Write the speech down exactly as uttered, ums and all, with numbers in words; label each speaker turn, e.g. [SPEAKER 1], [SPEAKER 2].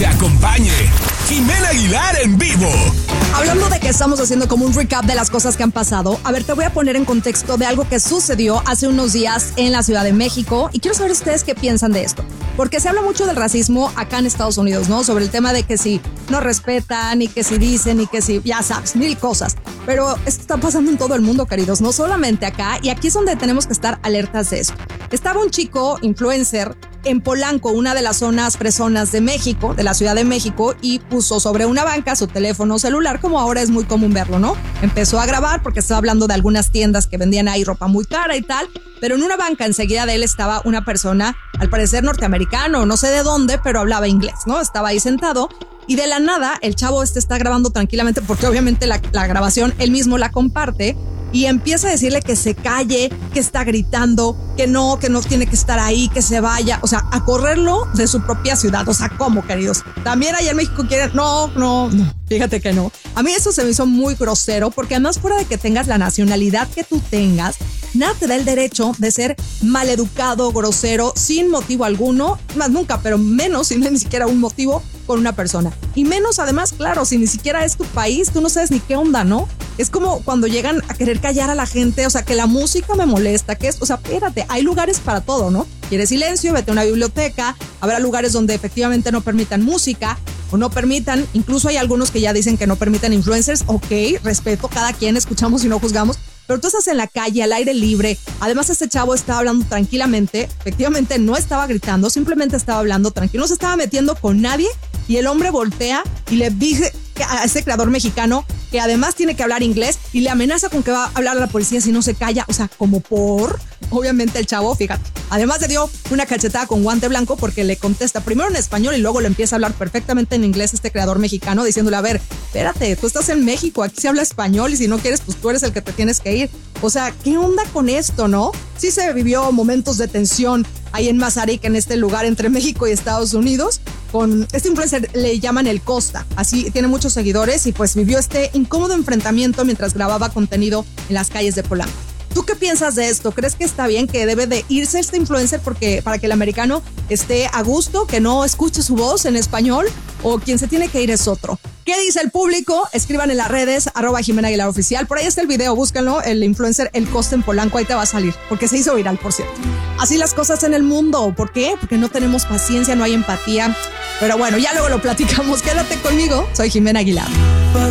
[SPEAKER 1] te acompañe. Jimena Aguilar en vivo.
[SPEAKER 2] Hablando de que estamos haciendo como un recap de las cosas que han pasado, a ver, te voy a poner en contexto de algo que sucedió hace unos días en la Ciudad de México y quiero saber ustedes qué piensan de esto. Porque se habla mucho del racismo acá en Estados Unidos, ¿no? Sobre el tema de que si no respetan y que si dicen y que si, ya sabes, mil cosas. Pero esto está pasando en todo el mundo, queridos, no solamente acá. Y aquí es donde tenemos que estar alertas de eso. Estaba un chico influencer en Polanco, una de las zonas fresonas de México, de la Ciudad de México, y puso sobre una banca su teléfono celular, como ahora es muy común verlo, ¿no? Empezó a grabar porque estaba hablando de algunas tiendas que vendían ahí ropa muy cara y tal, pero en una banca enseguida de él estaba una persona, al parecer norteamericano, no sé de dónde, pero hablaba inglés, ¿no? Estaba ahí sentado y de la nada el chavo este está grabando tranquilamente porque obviamente la, la grabación él mismo la comparte. Y empieza a decirle que se calle, que está gritando, que no, que no tiene que estar ahí, que se vaya. O sea, a correrlo de su propia ciudad. O sea, ¿cómo, queridos? También allá en México quieren... No, no, no. Fíjate que no. A mí eso se me hizo muy grosero porque además fuera de que tengas la nacionalidad que tú tengas, nada te da el derecho de ser maleducado, grosero, sin motivo alguno. Más nunca, pero menos si no hay ni siquiera un motivo con una persona. Y menos además, claro, si ni siquiera es tu país, tú no sabes ni qué onda, ¿no? Es como cuando llegan a querer callar a la gente, o sea, que la música me molesta, que es, o sea, espérate, hay lugares para todo, ¿no? ¿Quieres silencio? Vete a una biblioteca, habrá lugares donde efectivamente no permitan música o no permitan, incluso hay algunos que ya dicen que no permiten influencers, ok, respeto, cada quien, escuchamos y no juzgamos, pero tú estás en la calle, al aire libre, además este chavo estaba hablando tranquilamente, efectivamente no estaba gritando, simplemente estaba hablando tranquilo, no se estaba metiendo con nadie y el hombre voltea y le dice a ese creador mexicano que además tiene que hablar inglés y le amenaza con que va a hablar a la policía si no se calla, o sea, como por... Obviamente el chavo, fíjate, además le dio una cachetada con guante blanco porque le contesta primero en español y luego le empieza a hablar perfectamente en inglés este creador mexicano diciéndole, a ver, espérate, tú estás en México, aquí se habla español y si no quieres, pues tú eres el que te tienes que ir. O sea, ¿qué onda con esto, no? Sí se vivió momentos de tensión ahí en Mazarik, en este lugar entre México y Estados Unidos. Con este influencer le llaman el Costa, así tiene muchos seguidores y pues vivió este incómodo enfrentamiento mientras grababa contenido en las calles de Polanco. ¿Tú qué piensas de esto? ¿Crees que está bien que debe de irse este influencer porque para que el americano esté a gusto, que no escuche su voz en español? ¿O quien se tiene que ir es otro? ¿Qué dice el público? Escriban en las redes, arroba Jimena Aguilar Oficial. Por ahí está el video, búscanlo, el influencer El Costa en Polanco, ahí te va a salir, porque se hizo viral, por cierto. Así las cosas en el mundo. ¿Por qué? Porque no tenemos paciencia, no hay empatía. Pero bueno, ya luego lo platicamos. Quédate conmigo, soy Jimena Aguilar.